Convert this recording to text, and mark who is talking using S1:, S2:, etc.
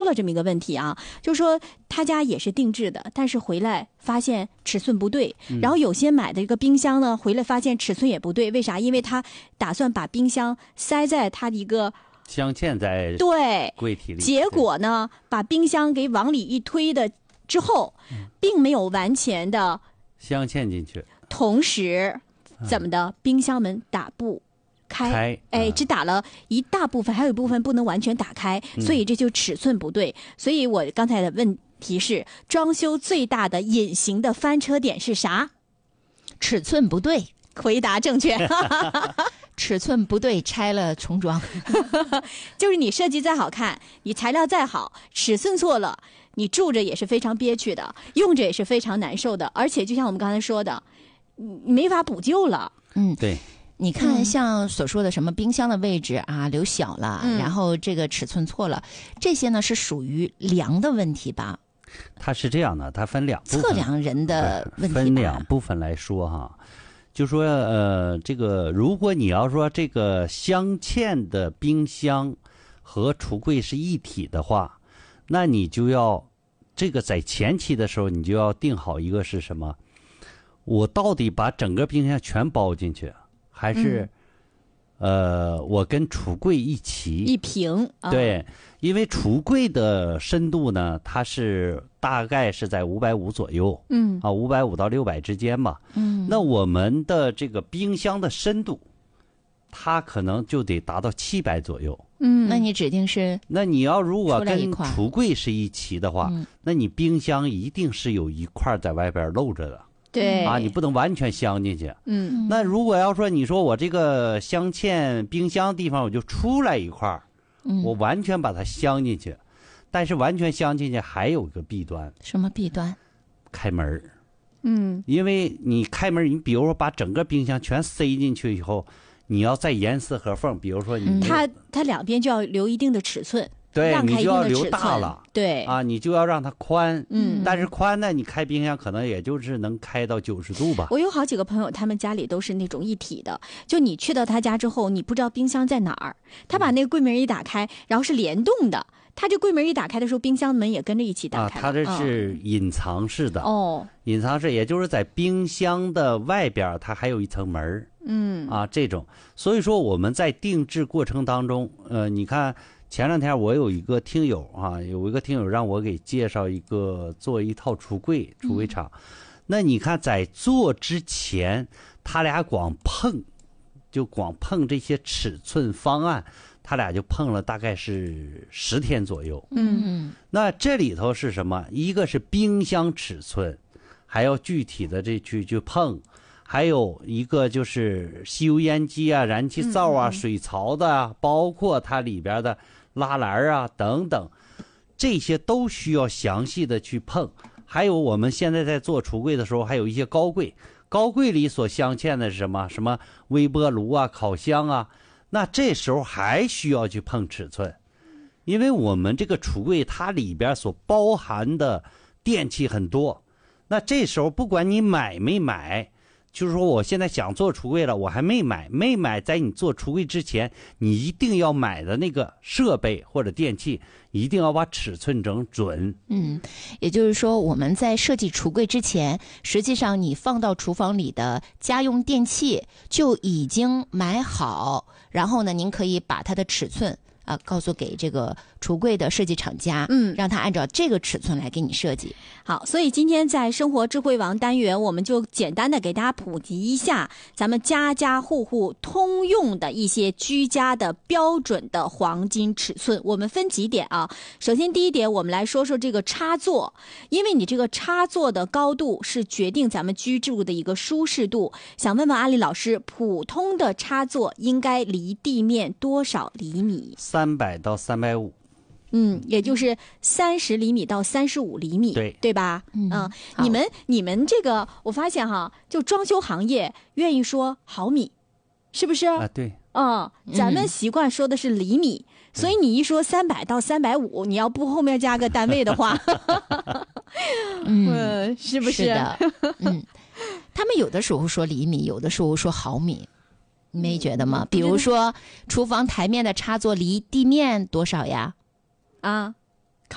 S1: 了这么一个问题啊，就是说他家也是定制的，但是回来发现尺寸不对，然后有些买的一个冰箱呢，回来发现尺寸也不对，为啥？因为他打算把冰箱塞在他的一个
S2: 镶嵌在
S1: 对
S2: 柜体里，
S1: 结果呢，把冰箱给往里一推的之后，并没有完全的
S2: 镶嵌进去，
S1: 同时怎么的，冰箱门打不开，只打了一大部分，还有一部分不能完全打开，所以这就尺寸不对。所以我刚才的问题是，装修最大的隐形的翻车点是啥？
S3: 尺寸不对，
S1: 回答正确。
S3: 尺寸不对，拆了重装。
S1: 就是你设计再好看，你材料再好，尺寸错了，你住着也是非常憋屈的，用着也是非常难受的，而且就像我们刚才说的，你没法补救了。
S2: 对。
S3: 你看，像所说的什么冰箱的位置啊留小了，然后这个尺寸错了，这些呢是属于量的问题吧？
S2: 它是这样的，它分两部分，
S3: 测量人的问题吧，
S2: 分两部分来说哈。就说这个如果你要说这个镶嵌的冰箱和橱柜是一体的话，那你就要这个在前期的时候你就要定好一个是什么，我到底把整个冰箱全包进去，还是我跟橱柜一起
S1: 一平，
S2: 对，因为橱柜的深度呢，它是大概是在550左右，550到600之间吧。那我们的这个冰箱的深度，它可能就得达到700左右。
S3: 那你指定是，
S2: 那你要如果跟橱柜是一齐的话，那你冰箱一定是有一块在外边露着的。
S1: 对
S2: 啊，你不能完全镶进去。那如果要说你说我这个镶嵌冰箱地方我就出来一块，我完全把它镶进去，但是完全镶进去还有个弊端。
S3: 什么弊端？
S2: 开门。因为你开门，你比如说把整个冰箱全塞进去以后，你要再严丝合缝，比如说你
S1: 它两边就要留一定的尺寸。
S2: 对，
S1: 让开
S2: 你就要
S1: 一定的尺寸
S2: 留大了，
S1: 对
S2: 啊，你就要让它宽，但是宽呢，你开冰箱可能也就是能开到90度吧。
S1: 我有好几个朋友，他们家里都是那种一体的，就你去到他家之后，你不知道冰箱在哪儿，他把那个柜门一打开，然后是联动的，他这柜门一打开的时候，冰箱门也跟着一起打开。
S2: 他这是隐藏式的，隐藏式，也就是在冰箱的外边，它还有一层门，这种，所以说我们在定制过程当中，你看。前两天我有一个听友让我给介绍做一套橱柜厂，那你看在做之前，他俩光碰这些尺寸方案，他俩就碰了大概是10天左右。那这里头是什么？一个是冰箱尺寸，还要具体的去碰。还有一个就是吸油烟机啊、燃气灶啊、水槽的啊，包括它里边的拉篮啊等等，这些都需要详细的去碰。还有我们现在在做橱柜的时候，还有一些高柜里所镶嵌的是什么微波炉啊、烤箱啊，那这时候还需要去碰尺寸，因为我们这个橱柜它里边所包含的电器很多，那这时候不管你买没买，就是说我现在想做橱柜了，我还没买，在你做橱柜之前，你一定要买的那个设备或者电器，一定要把尺寸整准。
S3: 也就是说我们在设计橱柜之前，实际上你放到厨房里的家用电器就已经买好，然后呢，您可以把它的尺寸告诉给这个橱柜的设计厂家，让他按照这个尺寸来给你设计。
S1: 好，所以今天在生活智慧王单元，我们就简单的给大家普及一下咱们家家户户通用的一些居家的标准的黄金尺寸。我们分几点啊？首先第一点，我们来说说这个插座，因为你这个插座的高度是决定咱们居住的一个舒适度。想问问阿里老师，普通的插座应该离地面多少厘米
S2: ？300到350。
S1: 也就是30厘米到35厘米，对吧？你们这个我发现哈，就装修行业愿意说毫米，是不是？
S2: 对。
S1: 咱们习惯说的是厘米，所以你一说300到350，你要不后面加个单位的话，是不是？
S3: 是的。他们有的时候说厘米，有的时候说毫米。你没觉得吗？比如说厨房台面的插座离地面多少呀？